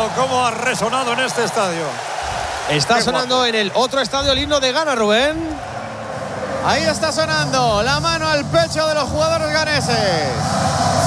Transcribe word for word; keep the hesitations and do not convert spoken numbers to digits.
oído cómo ha resonado en este estadio. Está Qué sonando guapo. en el otro estadio el himno de Ghana, Rubén. Ahí está sonando la mano al pecho de los jugadores ganeses.